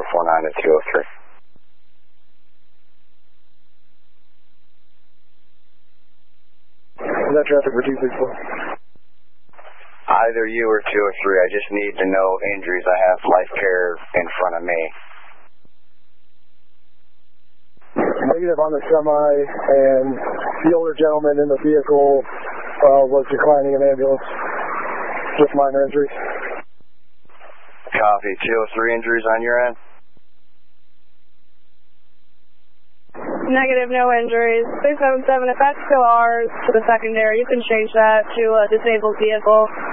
049 to 203. Is that traffic for 264? Either you or 203. I just need to know injuries. I have life care in front of me. Negative on the semi, and the older gentleman in the vehicle was declining an ambulance with minor injuries. Copy. 203 injuries on your end? Negative, no injuries. 677, if that's still ours to the secondary, you can change that to a disabled vehicle.